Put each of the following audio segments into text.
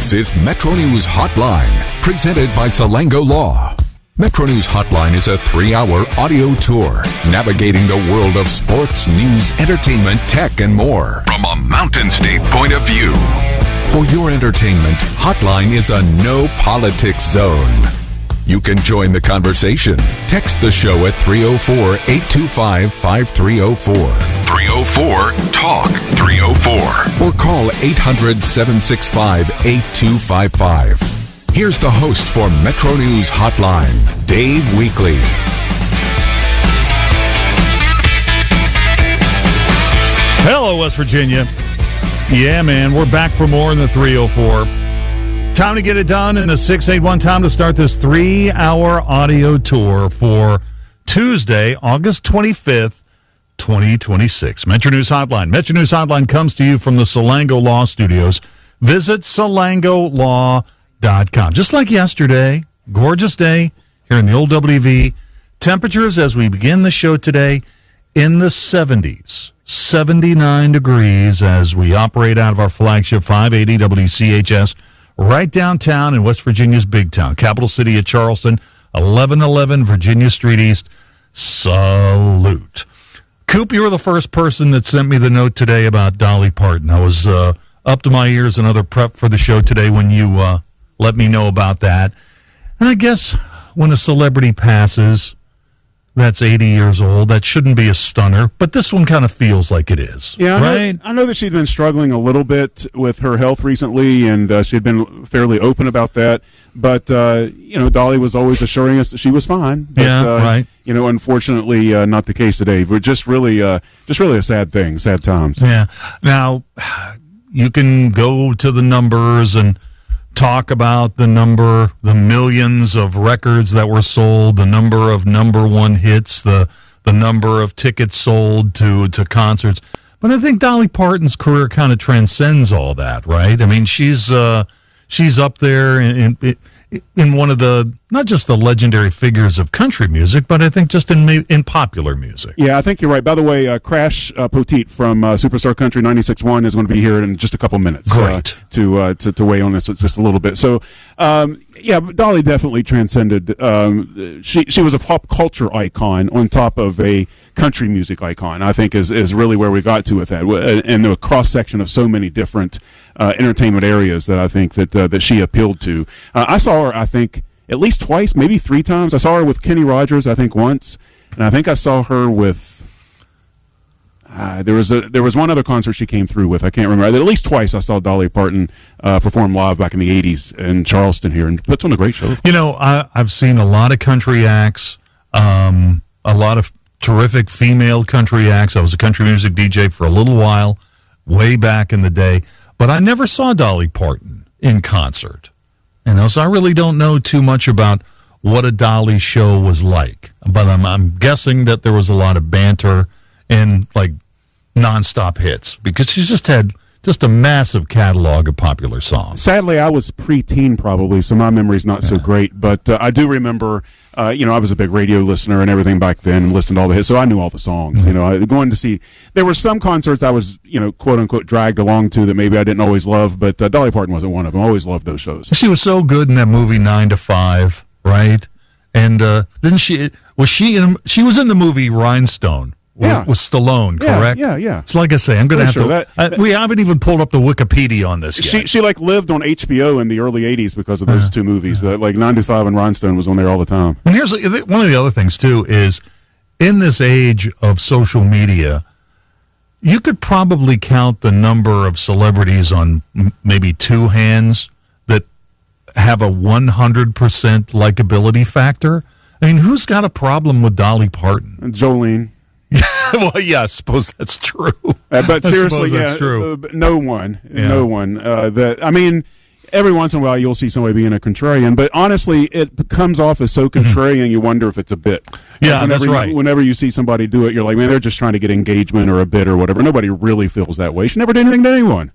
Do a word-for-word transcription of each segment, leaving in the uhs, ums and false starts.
This is Metro News Hotline, presented by Salango Law. Metro News Hotline is a three-hour audio tour navigating the world of sports, news, entertainment, tech, and more from a Mountain State point of view. For your entertainment, Hotline is a no-politics zone. You can join the conversation. Text the show at three oh four, eight two five, five three oh four. three oh four, talk three oh four. Or call eight hundred, seven six five, eight two five five. Here's the host for Metro News Hotline, Dave Weekley. Hello, West Virginia. Yeah, man, we're back for more in the three oh four. Time to get it done in the six eighty-one. Time to start this three-hour audio tour for Tuesday, August twenty-fifth, twenty twenty-six. Metro News Hotline. Metro News Hotline comes to you from the Salango Law Studios. Visit salango law dot com. Just like yesterday, gorgeous day here in the old W V. Temperatures as we begin the show today in the seventies. seventy-nine degrees as we operate out of our flagship five eighty W C H S right downtown in West Virginia's big town, capital city of Charleston, eleven eleven Virginia Street East. Salute. Coop, you were the first person that sent me the note today about Dolly Parton. I was uh, up to my ears in other prep for the show today when you uh, let me know about that. And I guess when a celebrity passes that's eighty years old, that shouldn't be a stunner, but this one kind of feels like it is. Yeah, I right? know, I know that she'd been struggling a little bit with her health recently, and uh, she'd been fairly open about that. But, uh, you know, Dolly was always assuring us that she was fine. But, yeah, uh, right. You know, unfortunately, uh, not the case today. But just really, uh, just really a sad thing, sad times. Yeah. Now, you can go to the numbers and talk about the number, the millions of records that were sold, the number of number one hits, the the number of tickets sold to, to concerts. But I think Dolly Parton's career kind of transcends all that, right? I mean, she's uh, she's up there in, in in one of the, not just the legendary figures of country music, but I think just in in popular music. Yeah, I think you're right. By the way, uh, Crash uh, Poteet from uh, Superstar Country ninety-six point one is going to be here in just a couple minutes. Great. Uh, to, uh, to to weigh on this just a little bit. So, um, yeah, Dolly definitely transcended. Um, she she was a pop culture icon on top of a country music icon, I think is, is really where we got to with that. And the cross-section of so many different uh, entertainment areas that I think that uh, that she appealed to. Uh, I saw her, I think, at least twice, maybe three times. I saw her with Kenny Rogers, I think, once. And I think I saw her with... Uh, there was a there was one other concert she came through with. I can't remember. At least twice I saw Dolly Parton uh, perform live back in the eighties in Charleston here, and puts on a great show. You know, I, I've seen a lot of country acts, um, a lot of terrific female country acts. I was a country music D J for a little while, way back in the day, but I never saw Dolly Parton in concert. You know, so I really don't know too much about what a Dolly show was like. But I'm, I'm guessing that there was a lot of banter and like nonstop hits because she's just had just a massive catalog of popular songs. Sadly, I was preteen probably, so my memory's not so great. But uh, I do remember, uh, you know, I was a big radio listener and everything back then, and listened to all the hits, so I knew all the songs. Mm-hmm. You know, I, going to see, there were some concerts I was, you know, quote unquote dragged along to that maybe I didn't always love, but uh, Dolly Parton wasn't one of them. I always loved those shows. She was so good in that movie Nine to Five, right? And uh, didn't she? Was she in? She was in the movie Rhinestone. Yeah. With Stallone, correct? Yeah, yeah, yeah. So like I say, I'm going to have sure to... That, uh, we haven't even pulled up the Wikipedia on this yet. She, she like, lived on H B O in the early eighties because of those uh, two movies. Uh, like, nine to five and Rhinestone was on there all the time. And here's one of the other things, too, is in this age of social media, you could probably count the number of celebrities on m- maybe two hands that have a one hundred percent likability factor. I mean, who's got a problem with Dolly Parton? And Jolene. Well, yeah, I suppose that's true. Uh, but seriously, yeah, that's true. Uh, no one, yeah. no one. Uh, that I mean, every once in a while you'll see somebody being a contrarian, but honestly, it comes off as so contrarian. You wonder if it's a bit. Yeah, like that's you, right. Whenever you see somebody do it, you're like, man, they're just trying to get engagement or a bit or whatever. Nobody really feels that way. She never did anything to anyone.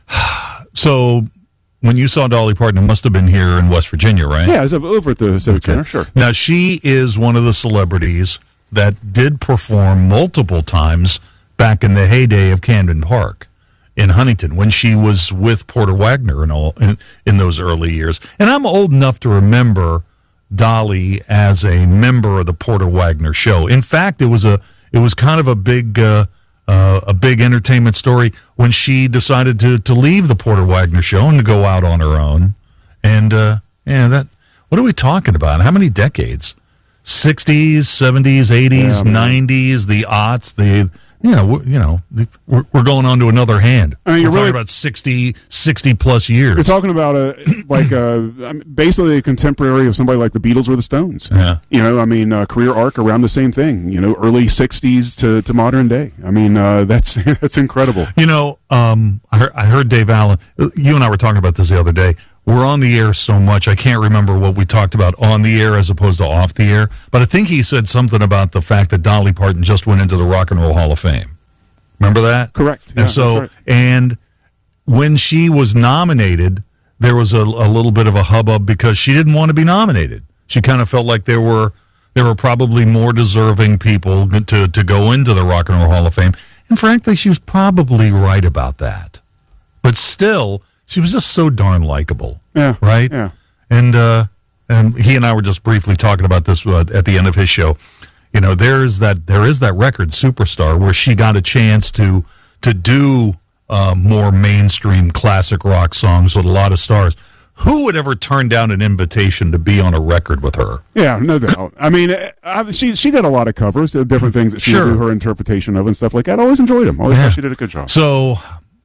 So, when you saw Dolly Parton, it must have been here in West Virginia, right? Yeah, it was over at the Civic okay. Center. Sure. Now, she is one of the celebrities that did perform multiple times back in the heyday of Camden Park. in Huntington when she was with Porter Wagner and all in, in those early years. And I'm old enough to remember Dolly as a member of the Porter Wagner show. In fact, it was a it was kind of a big uh, uh, a big entertainment story when she decided to to leave the Porter Wagner show and to go out on her own. And uh, yeah, that what are we talking about? How many decades? sixties, seventies, eighties, yeah, nineties, the aughts, the you know, you know, we're, we're going on to another hand. I mean, we're you're talking really, about sixty, sixty plus years. You're talking about a like a basically a contemporary of somebody like the Beatles or the Stones. Yeah. You know, I mean, uh, career arc around the same thing. You know, early sixties to, to modern day. I mean, uh, that's that's incredible. You know, um, I heard, I heard Dave Allen. You and I were talking about this the other day. We're on the air so much, I can't remember what we talked about on the air as opposed to off the air. But I think he said something about the fact that Dolly Parton just went into the Rock and Roll Hall of Fame. Remember that? Correct. And yeah, so, right. and when she was nominated, there was a, a little bit of a hubbub because she didn't want to be nominated. She kind of felt like there were there were probably more deserving people to to go into the Rock and Roll Hall of Fame. And frankly, she was probably right about that. But still, she was just so darn likable. Yeah. Right? Yeah. And uh, and he and I were just briefly talking about this uh, at the end of his show. You know, there's that there is that record, Superstar, where she got a chance to to do uh, more mainstream classic rock songs with a lot of stars. Who would ever turn down an invitation to be on a record with her? Yeah, no doubt. I mean, I, she she did a lot of covers of different things that she Sure. would do her interpretation of and stuff like that. I always enjoyed them. Always Yeah. thought she did a good job. So,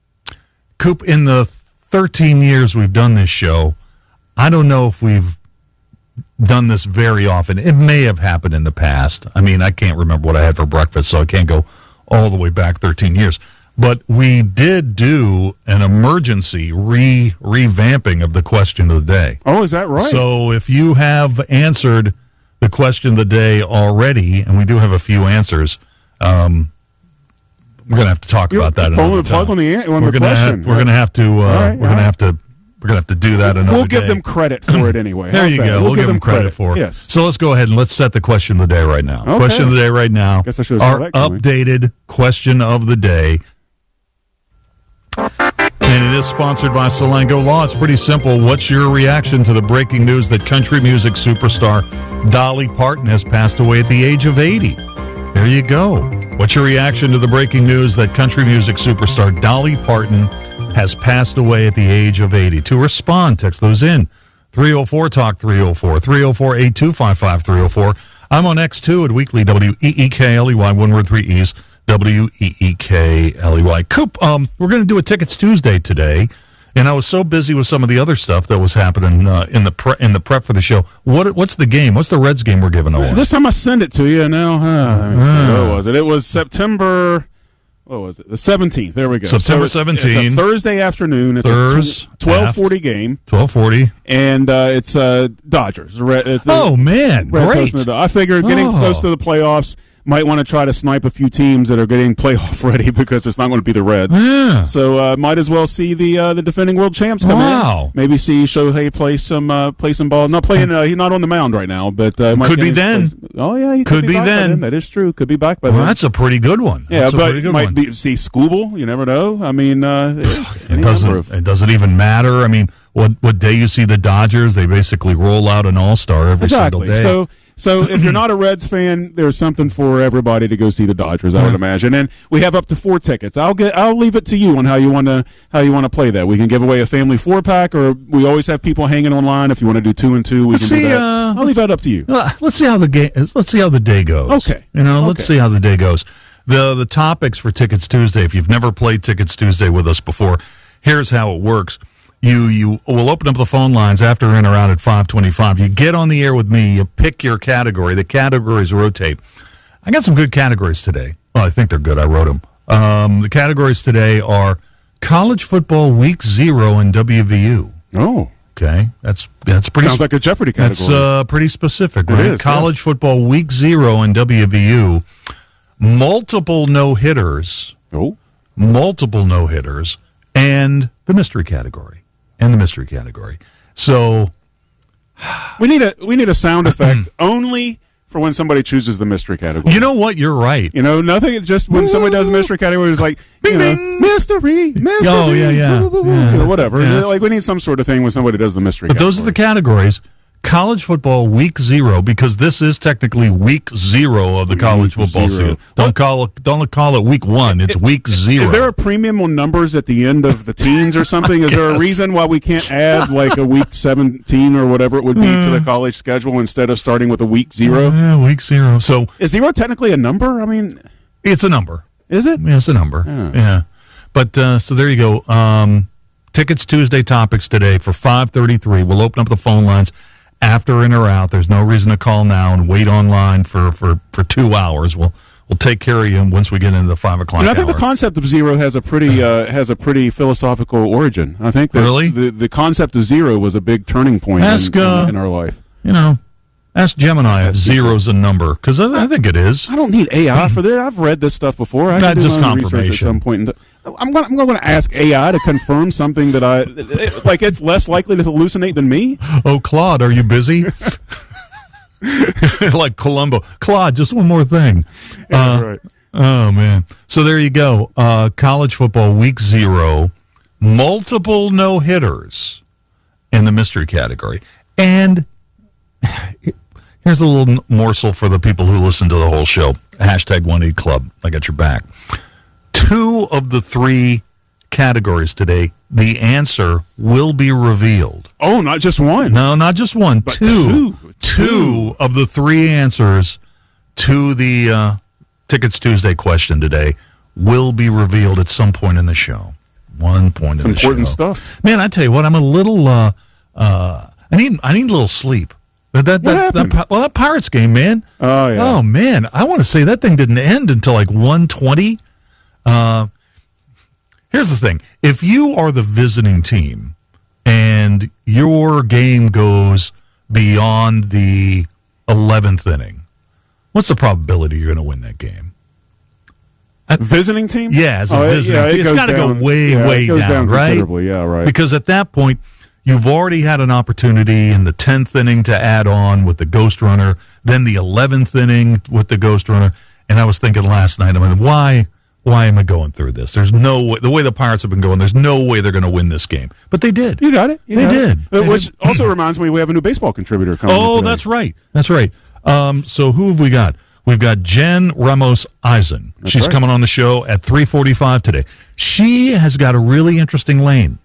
Coop, in the thirteen years we've done this show, I don't know if we've done this very often. It may have happened in the past. I mean, I can't remember what I had for breakfast, so I can't go all the way back thirteen years. But we did do an emergency re revamping of the question of the day. Oh, is that right? So if you have answered the question of the day already, and we do have a few answers, um, we're going to have to talk You're about that. pulling another the plug time. on the, on we're the gonna question. Have, we're going to have to. Uh, right, we're going right. to have to. We're going to have to do that another We'll give day. them credit for it anyway. There How's you that? go. We'll, give, them credit, for it. Yes. So let's go ahead and let's set the question of the day right now. Okay. Question of the day right now. Guess I should have saw Our that coming. updated question of the day. And it is sponsored by Salango Law. It's pretty simple. What's your reaction to the breaking news that country music superstar Dolly Parton has passed away at the age of eighty? There you go. What's your reaction to the breaking news that country music superstar Dolly Parton has passed away at the age of eighty? To respond, text those in. three oh four talk three oh four, three oh four, eight two five five, three oh four. I'm on X two at Weekly, W E E K L E Y, one word, three E's, W E E K L E Y. Coop, um, we're going to do a Tickets Tuesday today, and I was so busy with some of the other stuff that was happening uh, in the pre- in the prep for the show. What What's the game? What's the Reds game we're giving away? This time I send it to you. Now, uh, let me see. Ah. What was it? It was September. What was it? The seventeenth. There we go. September So it's- It's seventeenth. a Thursday afternoon. It's Thurs, a twelve forty game, twelve forty. and uh, it's uh, Dodgers. Red- it's the Oh, man. Reds Great. hosting the Dod- I figured getting Oh. close to the playoffs, might want to try to snipe a few teams that are getting playoff ready because it's not going to be the Reds. Yeah. So uh, might as well see the uh, the defending world champs come Wow. in. Maybe see Shohei play some uh, play some ball. Not playing. Uh, he's not on the mound right now, but uh, might Could get be his then. place- Oh yeah, he Could could, be back by then. That is true. Could be back by Well, then. that's a pretty good one. Yeah, That's a but pretty good might one. be see Scooble. You never know. I mean, uh, any It number doesn't. of- It doesn't even matter. I mean, what what day you see the Dodgers, they basically roll out an All Star every Exactly. single day. So, so if you're not a Reds fan, there's something for everybody to go see the Dodgers. I would imagine, and we have up to four tickets. I'll get. I'll leave it to you on how you want to how you want to play that. We can give away a family four pack, or we always have people hanging online. If you want to do two and two, we Let's can do see, that. uh, I'll leave that up to you. Uh, let's see how the game. Let's see how the day goes. Okay. You know, let's Okay. see how the day goes. the The topics for Tickets Tuesday. If you've never played Tickets Tuesday with us before, here's how it works. You you will open up the phone lines after in or out at five twenty-five. You get on the air with me. You pick your category. The categories rotate. I got some good categories today. Well, I think they're good. I wrote them. Um, the categories today are college football week zero in W V U. Oh, Okay, that's that's pretty. sounds like a Jeopardy category. That's uh, pretty specific, It right? is, College yes. football week zero in W V U. Multiple no hitters. oh, Multiple no hitters, and the mystery category, and the mystery category. So we need a we need a sound effect only for when somebody chooses the mystery category. You know what? You're right. You know, nothing. Just when somebody does mystery category, it's like, Bing, you know, bing. mystery, mystery. Oh, yeah, yeah. Boo, boo, boo, Yeah. you know, whatever. Yeah, like we need some sort of thing when somebody does the mystery. But category. those are the categories. College football week zero, because this is technically week zero of the college Week football zero. season. Don't call it. Don't call it week one. It's week zero. Is there a premium on numbers at the end of the teens or something? Is there a guess. reason why we can't add like a week seventeen or whatever it would be to the college schedule instead of starting with a week zero? Yeah, week zero. So Is zero technically a number? I mean, it's a number. is it? Yeah, it's a number. Yeah. Yeah. But uh, so there you go. Um, Tickets Tuesday topics today for five thirty-three. We'll open up the phone lines after in or out. There's no reason to call now and wait online for, for, for two hours. We'll we'll take care of you once we get into the five o'clock And I think hour. the concept of zero has a pretty uh, has a pretty philosophical origin. I think that Really? the the concept of zero was a big turning point Ask, in, in, uh, in our life. You know, ask Gemini if zero's a number, because I, I think it is. I don't need A I for this. I've read this stuff before. I Not can do just my own research at confirmation. some point. In t- I'm going. I'm going to ask A I to confirm something that I like. It's less likely to hallucinate than me. Oh, Claude, are you busy? Like Columbo. Claude, just one more thing. Yeah, Uh, right. Oh, man. So there you go. Uh, college football week zero, multiple no-hitters in the mystery category. And here's a little morsel for the people who listen to the whole show. Hashtag one eight club. I got your back. Two of the three categories today, the answer will be revealed. Oh, not just one. No, not just one. But Two. two. Two of the three answers to the uh, Tickets Tuesday question today will be revealed at some point in the show. One point It's in the important show. stuff. Man, I tell you what, I'm a little. Uh, uh, I need. I need a little sleep. That that, What that, that happened? Pi- well, that Pirates game, man. Oh, yeah. Oh man, I want to say that thing didn't end until like one twenty. Uh, here's the thing: if you are the visiting team and your game goes beyond the eleventh inning, what's the probability you're going to win that game? Visiting team? Yeah, as a Oh, it- visiting yeah, it team, it's goes got to go down- way, yeah, way it goes down, down right? considerably, yeah, right. Because at that point, you've already had an opportunity in the tenth inning to add on with the ghost runner, then the eleventh inning with the ghost runner. And I was thinking last night, I mean, why, why am I going through this? There's no way, the way the Pirates have been going, there's no way they're going to win this game. But they did. You got it. You They got did. It. Uh, They Which did. also reminds me we have a new baseball contributor coming in Oh, today. that's right. That's right. Um, so who have we got? We've got Jen Ramos Eisen. That's She's right. coming on the show at three forty-five today. She has got a really interesting lane.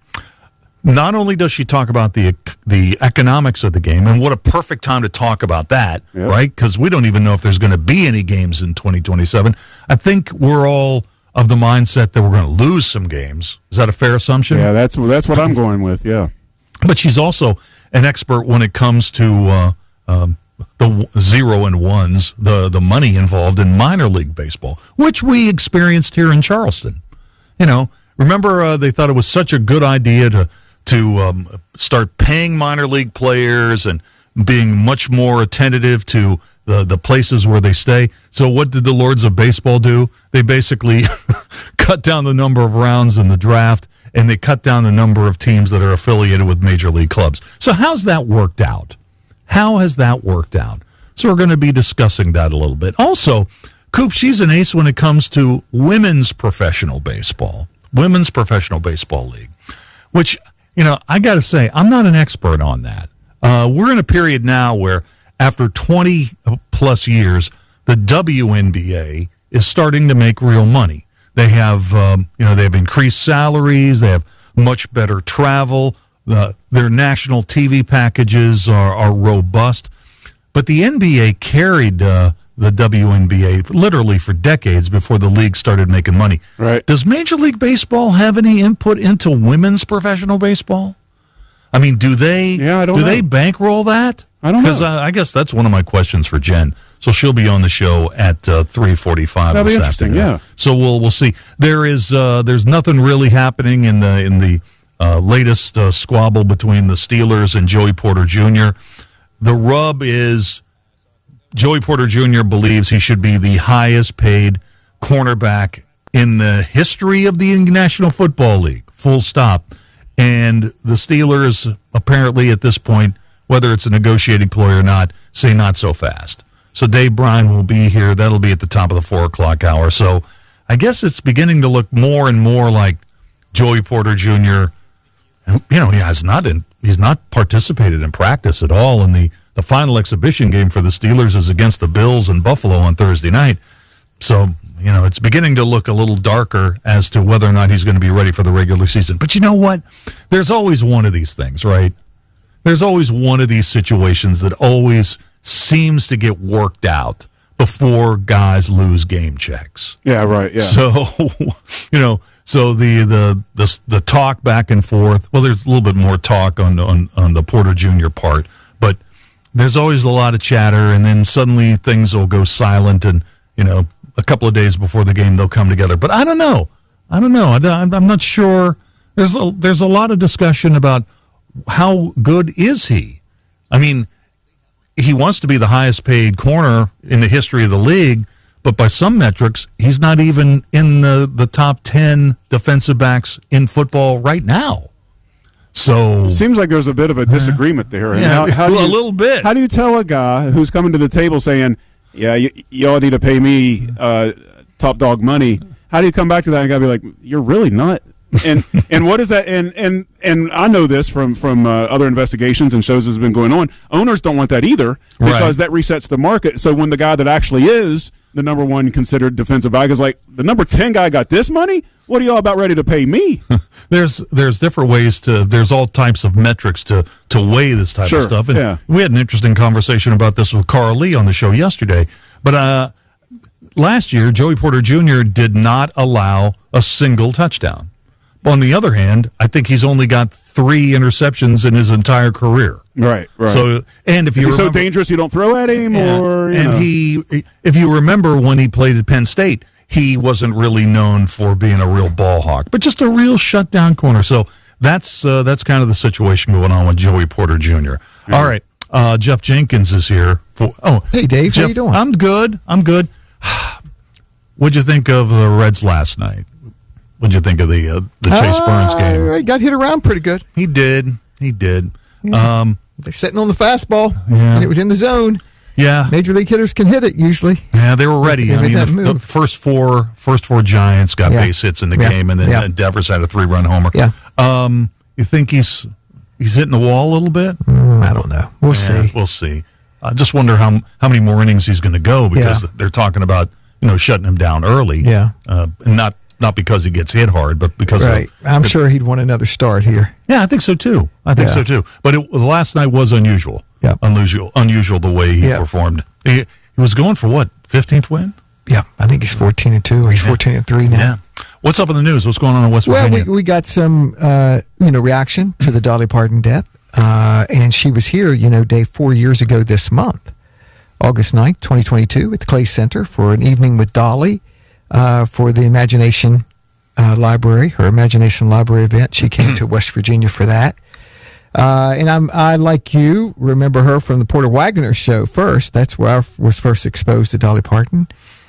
Not only does she talk about the the economics of the game, and what a perfect time to talk about that, Yep. right? Because we don't even know if there's going to be any games in twenty twenty-seven. I think we're all of the mindset that we're going to lose some games. Is that a fair assumption? Yeah, that's that's what I'm going with. Yeah. But she's also an expert when it comes to uh, um, the w- zero and ones, the, the money involved in minor league baseball, which we experienced here in Charleston. You know, remember uh, they thought it was such a good idea to to um, start paying minor league players and being much more attentive to the, the places where they stay. So what did the Lords of Baseball do? They basically cut down the number of rounds in the draft, and they cut down the number of teams that are affiliated with major league clubs. So how's that worked out? How has that worked out? So we're going to be discussing that a little bit. Also, Coop, she's an ace when it comes to women's professional baseball, women's professional baseball league, which, you know, I got to say, I'm not an expert on that. Uh, we're in a period now where after twenty plus years, the W N B A is starting to make real money. They have, um, you know, they have increased salaries. They have much better travel. The, their national T V packages are, are robust. But the N B A carried uh, the W N B A literally for decades before the league started making money. Right. Does Major League Baseball have any input into women's professional baseball? I mean, do they? Yeah, I don't do know. they bankroll that? I don't know. Because I, I guess that's one of my questions for Jen. So she'll be on the show at uh, three forty-five That'll be this interesting, afternoon. yeah. So we'll we'll see. There is uh, there's nothing really happening in the in the uh, latest uh, squabble between the Steelers and Joey Porter Junior The rub is Joey Porter Junior believes he should be the highest paid cornerback in the history of the National Football League. Full stop. And the Steelers apparently at this point, whether it's a negotiating ploy or not, say not so fast. So Dave Bryan will be here. That'll be at the top of the four o'clock hour. So I guess it's beginning to look more and more like Joey Porter Junior You know, he has not in, he's not participated in practice at all. And the, the final exhibition game for the Steelers is against the Bills in Buffalo on Thursday night. So, you know, it's beginning to look a little darker as to whether or not he's going to be ready for the regular season. But you know what? There's always one of these things, right? There's always one of these situations that always seems to get worked out before guys lose game checks. Yeah, right. Yeah. So, you know, so the, the the the talk back and forth. Well, there's a little bit more talk on on on the Porter Junior part, but there's always a lot of chatter, and then suddenly things will go silent, and you know, a couple of days before the game they'll come together. But I don't know. I don't know. I, I'm not sure. There's a, there's a lot of discussion about how good is he. I mean, he wants to be the highest paid corner in the history of the league, but by some metrics, he's not even in the, the top ten defensive backs in football right now. So seems like there's a bit of a disagreement there. And yeah, how, how do well, you, a little bit. How do you tell a guy who's coming to the table saying, yeah, y- y'all need to pay me uh, top dog money? How do you come back to that and gotta be like, you're really not? and and what is that? And and and I know this from from uh, other investigations and shows that's been going on. Owners don't want that either because Right. that resets the market. So when the guy that actually is the number one considered defensive back is like, the number ten guy got this money, what are y'all about ready to pay me? There's there's different ways to there's all types of metrics to to weigh this type Sure, of stuff. And yeah. we had an interesting conversation about this with Carl Lee on the show yesterday. But uh, last year, Joey Porter Junior did not allow a single touchdown. On the other hand, I think he's only got three interceptions in his entire career. Right, right. So, and if is you he remember, so dangerous you don't throw at him, Yeah. or you and know. he, if you remember when he played at Penn State, he wasn't really known for being a real ball hawk, but just a real shutdown corner. So that's uh, that's kind of the situation going on with Joey Porter Junior Mm-hmm. All right, uh, Jeff Jenkins is here. For, oh, Hey, Dave, Jeff, how you doing? I'm good. I'm good. What'd you think of the Reds last night? What'd you think of the uh, the Chase Burns game? Uh, he got hit around pretty good. He did. He did. Um, They're sitting on the fastball, Yeah. and it was in the zone. yeah. Major league hitters can hit it usually. Yeah, they were ready. They I made mean, that the, the move. first four, first four Giants got Yeah. base hits in the Yeah. game, and then Yeah. uh, Devers had a three-run homer. Yeah. Um, you think he's he's hitting the wall a little bit? Mm, I don't know. We'll Yeah, see. We'll see. I just wonder how how many more innings he's going to go because Yeah. they're talking about you know shutting him down early. Yeah. uh, and not not because he gets hit hard, but because Right. of, I'm sure he'd want another start here. Yeah, I think so too. I think Yeah. so too. But it, last night was unusual. Yep. Unusual. Unusual the way he Yep. performed. He, he was going for what fifteenth win. Yeah, I think he's fourteen and two, or he's fourteen and three now. Yeah. What's up in the news? What's going on in West Well, Virginia? we, we got some, uh, you know, reaction to the Dolly Parton death. Uh, and she was here, you know, Dave, four years ago this month, August ninth, twenty twenty-two, at the Clay Center for an evening with Dolly uh, for the Imagination uh, Library, her Imagination Library event. She came to West Virginia for that. Uh, and I'm, I, like you, remember her from the Porter Wagoner show first. That's where I f- was first exposed to Dolly Parton.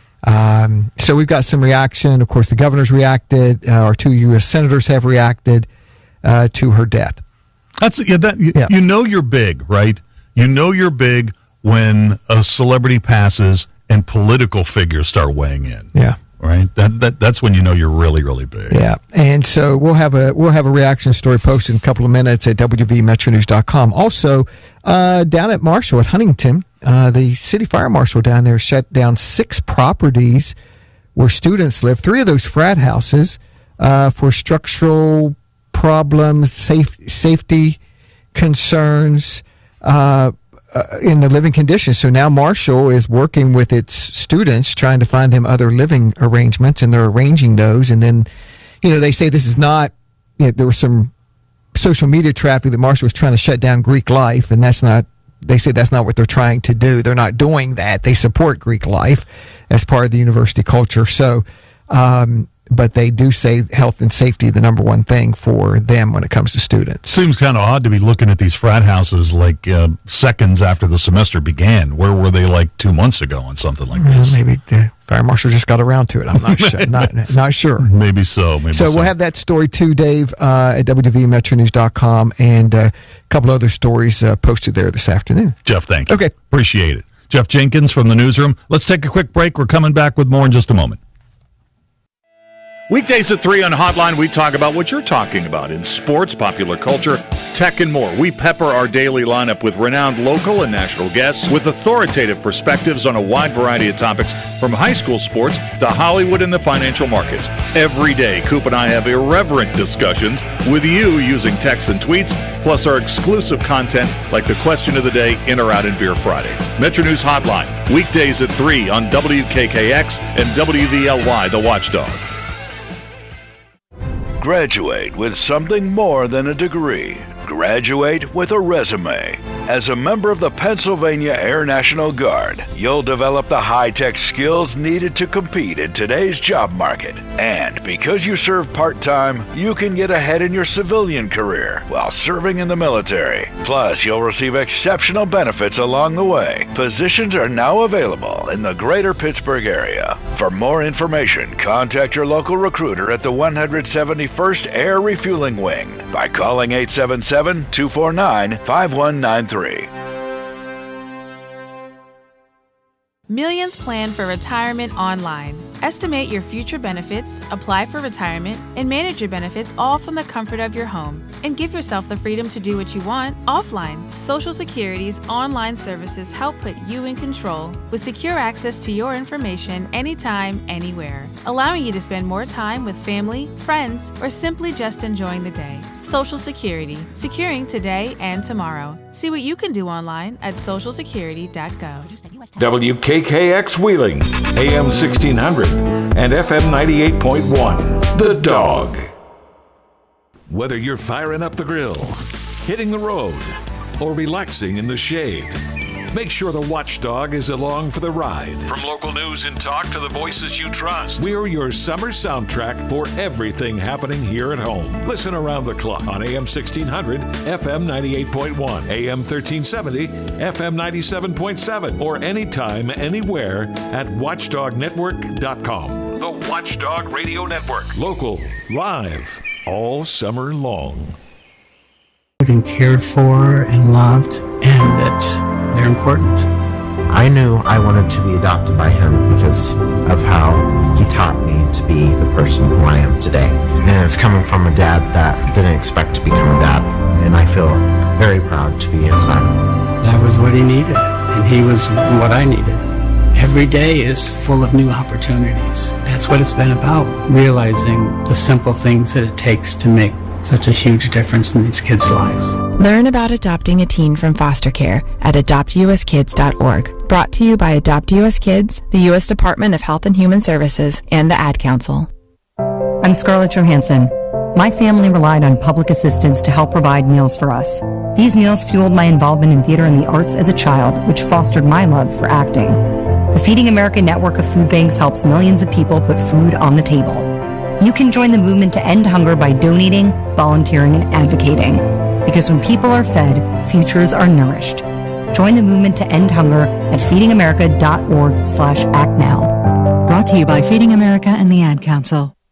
Um, so we've got some reaction. Of course, the governor's reacted. Uh, our two U S senators have reacted uh, to her death. That's yeah, that you, Yeah. you know you're big, right? You know you're big when a celebrity passes and political figures start weighing in. Yeah. Right? That that that's when you know you're really, really big. Yeah, and so we'll have a we'll have a reaction story posted in a couple of minutes at w v metro news dot com. Also, uh, down at Marshall at Huntington, uh, the city fire marshal down there shut down six properties where students live. Three of those frat houses uh, for structural problems, safe safety concerns. Uh, Uh, in the living conditions. So now Marshall is working with its students, trying to find them other living arrangements, and they're arranging those. And then, you know, they say this is not, you know, there was some social media traffic that Marshall was trying to shut down Greek life, and that's not, they say that's not what they're trying to do. They're not doing that. They support Greek life as part of the university culture. So, um, but they do say health and safety the number one thing for them when it comes to students. Seems kind of odd to be looking at these frat houses like uh, seconds after the semester began. Where were they like two months ago on something like Well, this? maybe the fire marshal just got around to it. I'm not sure. Not, not sure. Maybe so. Maybe So so. we'll have that story too, Dave, uh, at w v metro news dot com, and uh, a couple other stories uh, posted there this afternoon. Jeff, thank you. Okay. Appreciate it. Jeff Jenkins from the newsroom. Let's take a quick break. We're coming back with more in just a moment. Weekdays at three on Hotline, we talk about what you're talking about in sports, popular culture, tech, and more. We pepper our daily lineup with renowned local and national guests with authoritative perspectives on a wide variety of topics, from high school sports to Hollywood and the financial markets. Every day, Coop and I have irreverent discussions with you using texts and tweets, plus our exclusive content like the question of the day, In or Out in Beer Friday. Metro News Hotline, weekdays at three on W K K X and W V L Y, The Watchdog. Graduate with something more than a degree. Graduate with a resume. As a member of the Pennsylvania Air National Guard, you'll develop the high-tech skills needed to compete in today's job market. And because you serve part-time, you can get ahead in your civilian career while serving in the military. Plus, you'll receive exceptional benefits along the way. Positions are now available in the greater Pittsburgh area. For more information, contact your local recruiter at the one hundred seventy-first Air Refueling Wing by calling eight seven seven, two four nine, five one nine three. Millions plan for retirement online. Estimate your future benefits, apply for retirement, and manage your benefits all from the comfort of your home. And give yourself the freedom to do what you want offline. Social Security's online services help put you in control with secure access to your information anytime, anywhere, allowing you to spend more time with family, friends, or simply just enjoying the day. Social Security, securing today and tomorrow. See what you can do online at social security dot gov. W K K X Wheeling, A M sixteen hundred and F M ninety-eight point one. The Dog. Whether you're firing up the grill, hitting the road, or relaxing in the shade, make sure the Watchdog is along for the ride. From local news and talk to the voices you trust, we're your summer soundtrack for everything happening here at home. Listen around the clock on A M sixteen hundred, F M ninety-eight point one, A M thirteen seventy, F M ninety-seven point seven, or anytime, anywhere at watchdog network dot com. The Watchdog Radio Network. Local, live, all summer long. And cared for and loved, and that they're important. I knew I wanted to be adopted by him because of how he taught me to be the person who I am today. And it's coming from a dad that didn't expect to become a dad, and I feel very proud to be his son. That was what he needed, and he was what I needed. Every day is full of new opportunities. That's what it's been about, realizing the simple things that it takes to make such a huge difference in these kids' lives. Learn about adopting a teen from foster care at adopt u s kids dot org. Brought to you by Adopt U S Kids, the U S Department of Health and Human Services, and the Ad Council. I'm Scarlett Johansson. My family relied on public assistance to help provide meals for us. These meals fueled my involvement in theater and the arts as a child, which fostered my love for acting. The Feeding America network of food banks helps millions of people put food on the table. You can join the movement to end hunger by donating, volunteering, and advocating. Because when people are fed, futures are nourished. Join the movement to end hunger at feeding america dot org slash act now. Brought to you by Feeding America and the Ad Council.